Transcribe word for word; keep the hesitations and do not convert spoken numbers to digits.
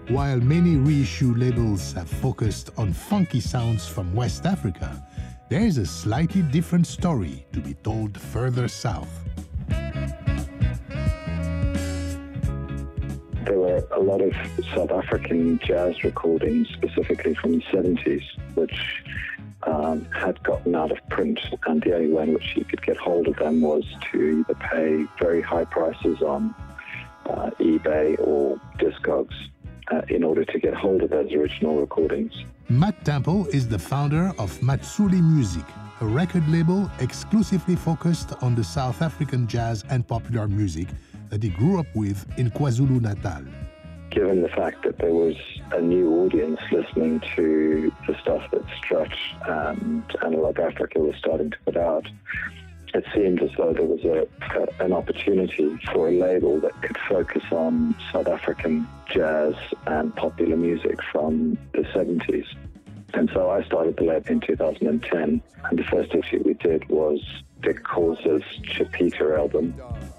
While many reissue labels have focused on funky sounds from West Africa, there is a slightly different story to be told further south. There were a lot of South African jazz recordings, specifically from the seventies, which um, had gotten out of print, and the only way in which you could get hold of them was to either pay very high prices on uh, eBay or Discogs uh, in order to get hold of those original recordings. Matt Temple is the founder of Matsuli Music, a record label exclusively focused on the South African jazz and popular music that he grew up with in KwaZulu-Natal. Given the fact that there was a new audience listening to the stuff that Stretch and Analog Africa was starting to put out, it seemed as though there was a, a, an opportunity for a label that could focus on South African jazz and popular music from the seventies. And so I started the label in two thousand ten, and the first issue we did was Dick Corsa's Chipita album.